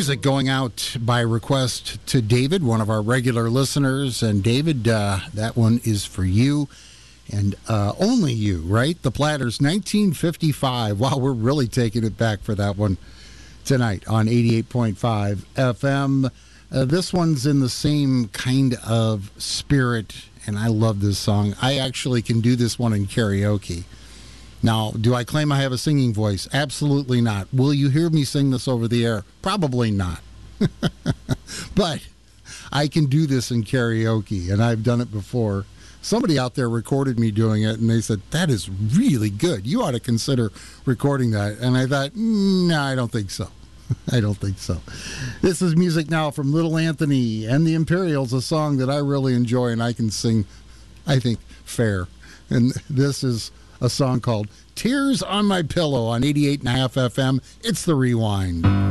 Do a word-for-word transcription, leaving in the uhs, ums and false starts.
music going out by request to David, one of our regular listeners. And David, uh, that one is for you and uh, only you, right? The Platters, nineteen fifty-five. Wow, we're really taking it back for that one tonight on eighty-eight point five F M. Uh, this one's in the same kind of spirit, and I love this song. I actually can do this one in karaoke. Now, do I claim I have a singing voice? Absolutely not. Will you hear me sing this over the air? Probably not. But I can do this in karaoke, and I've done it before. Somebody out there recorded me doing it, and they said, that is really good. You ought to consider recording that. And I thought, no, I don't think so. I don't think so. This is music now from Little Anthony and the Imperials, a song that I really enjoy and I can sing, I think, fair. And this is a song called Tears on My Pillow on eighty-eight point five F M. It's The Rewind.